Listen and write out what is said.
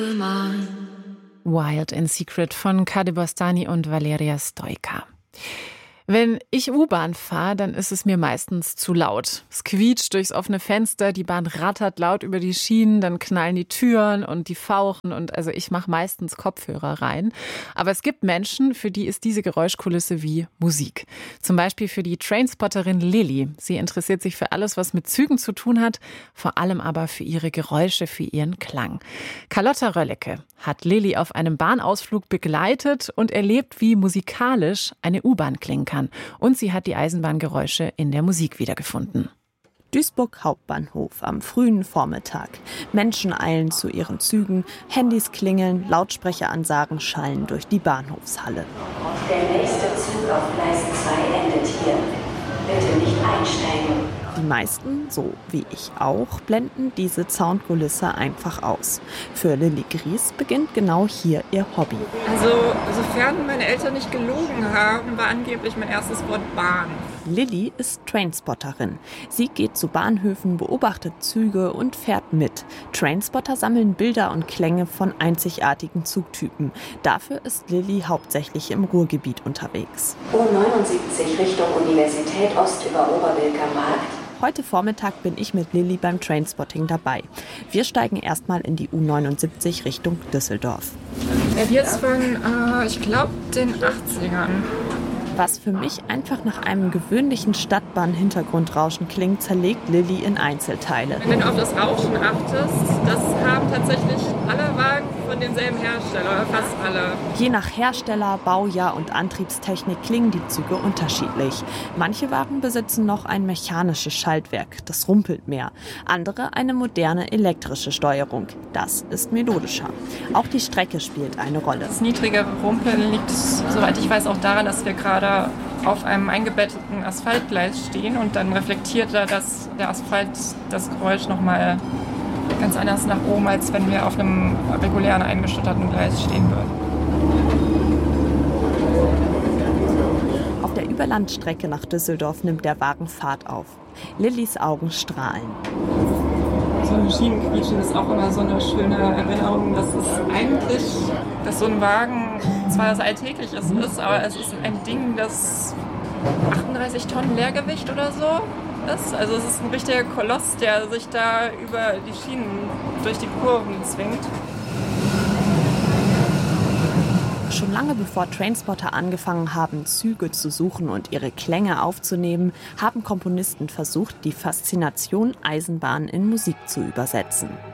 Wild in Secret von Kade Bostani und Valeria Stoika. Wenn ich U-Bahn fahre, dann ist es mir meistens zu laut. Es quietscht durchs offene Fenster, die Bahn rattert laut über die Schienen, dann knallen die Türen und die fauchen und also ich mache meistens Kopfhörer rein. Aber es gibt Menschen, für die ist diese Geräuschkulisse wie Musik. Zum Beispiel für die Trainspotterin Lilly. Sie interessiert sich für alles, was mit Zügen zu tun hat, vor allem aber für ihre Geräusche, für ihren Klang. Carlotta Röllecke hat Lilly auf einem Bahnausflug begleitet und erlebt, wie musikalisch eine U-Bahn klingen kann. Und sie hat die Eisenbahngeräusche in der Musik wiedergefunden. Duisburg Hauptbahnhof am frühen Vormittag. Menschen eilen zu ihren Zügen, Handys klingeln, Lautsprecheransagen schallen durch die Bahnhofshalle. Der nächste Zug auf Gleis 2 endet hier. Bitte nicht einsteigen. Die meisten, so wie ich auch, blenden diese Soundkulisse einfach aus. Für Lilly Gries beginnt genau hier ihr Hobby. Also, sofern meine Eltern nicht gelogen haben, war angeblich mein erstes Wort Bahn. Lilly ist Trainspotterin. Sie geht zu Bahnhöfen, beobachtet Züge und fährt mit. Trainspotter sammeln Bilder und Klänge von einzigartigen Zugtypen. Dafür ist Lilly hauptsächlich im Ruhrgebiet unterwegs. U79 Richtung Universität Ost über Oberbilker Markt. Heute Vormittag bin ich mit Lilly beim Trainspotting dabei. Wir steigen erstmal in die U79 Richtung Düsseldorf. Die ist von, ich glaube, den 80ern. Was für mich einfach nach einem gewöhnlichen Stadtbahn-Hintergrundrauschen klingt, zerlegt Lilly in Einzelteile. Wenn du auf das Rauschen achtest, das haben tatsächlich alle Wagen von demselben Hersteller, oder fast alle. Je nach Hersteller, Baujahr und Antriebstechnik klingen die Züge unterschiedlich. Manche Wagen besitzen noch ein mechanisches Schaltwerk, das rumpelt mehr. Andere eine moderne elektrische Steuerung. Das ist melodischer. Auch die Strecke spielt eine Rolle. Das niedrige Rumpeln liegt, soweit ich weiß, auch daran, dass wir gerade auf einem eingebetteten Asphaltgleis stehen und dann reflektiert der Asphalt das Geräusch nochmal ganz anders nach oben, als wenn wir auf einem regulären eingeschütterten Gleis stehen würden. Auf der Überlandstrecke nach Düsseldorf nimmt der Wagen Fahrt auf. Lillys Augen strahlen. So ein Schienenquietschen ist auch immer so eine schöne Erinnerung. Das ist eigentlich, dass so ein Wagen zwar das Alltägliches ist, aber es ist ein Ding, das 38 Tonnen Leergewicht oder so ist. Also es ist ein richtiger Koloss, der sich da über die Schienen durch die Kurven zwingt. Schon lange bevor Trainspotter angefangen haben, Züge zu suchen und ihre Klänge aufzunehmen, haben Komponisten versucht, die Faszination Eisenbahn in Musik zu übersetzen.